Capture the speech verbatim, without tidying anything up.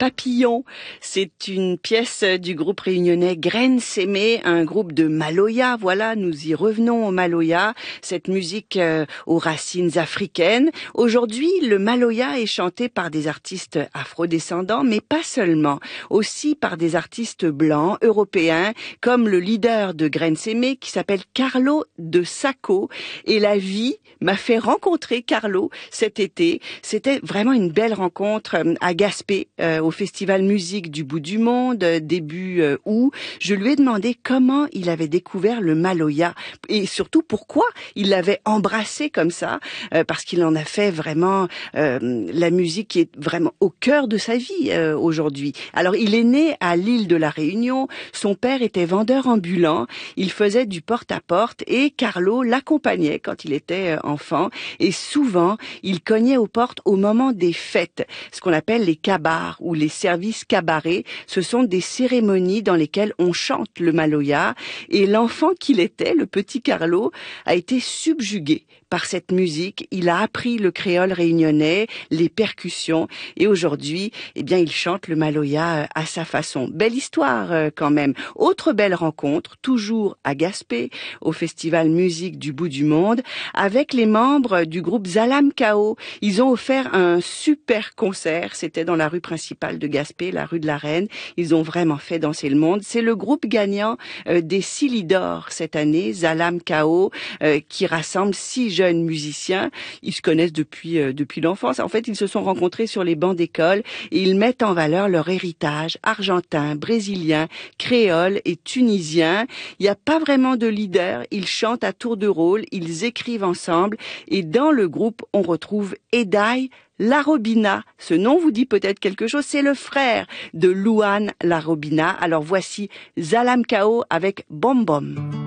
Papillon. C'est une pièce du groupe réunionnais Graines Sémées, un groupe de Maloya. Voilà, nous y revenons au Maloya, cette musique euh, aux racines africaines. Aujourd'hui, le Maloya est chanté par des artistes afrodescendants, mais pas seulement, aussi par des artistes blancs, européens, comme le leader de Graines Sémées qui s'appelle Carlo de Sacco. Et la vie m'a fait rencontrer Carlo cet été. C'était vraiment une belle rencontre à Gaspé, euh, au Festival Musique du Bout du Monde, début euh, août. Je lui ai demandé comment il avait découvert le Maloya et surtout pourquoi il l'avait embrassé comme ça, euh, parce qu'il en a fait vraiment euh, la musique qui est vraiment au cœur de sa vie euh, aujourd'hui. Alors, il est né à l'île de la Réunion. Son père était vendeur ambulant. Il faisait du porte-à-porte et Carlo l'accompagnait quand il était euh, enfant. Et souvent, il cognait aux portes au moment des fêtes, ce qu'on appelle les cabars ou les services cabarets. Ce sont des cérémonies dans lesquelles on chante le Maloya. Et l'enfant qu'il était, le petit Carlo, a été subjugué par cette musique. Il a appris le créole réunionnais, les percussions, et aujourd'hui, eh bien, il chante le Maloya à sa façon. Belle histoire quand même. Autre belle rencontre, toujours à Gaspé, au Festival Musique du Bout du Monde, avec les membres du groupe Zalam Kao. Ils ont offert un super concert. C'était dans la rue principale de Gaspé, la rue de la Reine. Ils ont vraiment fait danser le monde. C'est le groupe gagnant euh, des Silly d'Or cette année, Zalam Kao, euh, qui rassemble six jeunes musiciens. Ils se connaissent depuis euh, depuis l'enfance. En fait, ils se sont rencontrés sur les bancs d'école et ils mettent en valeur leur héritage argentin, brésilien, créole et tunisien. Il n'y a pas vraiment de leader. Ils chantent à tour de rôle, ils écrivent ensemble et dans le groupe, on retrouve Edaï Larobina. Ce nom vous dit peut-être quelque chose. C'est le frère de Louane Larobina. Alors voici Zalam Kao avec Bom Bom.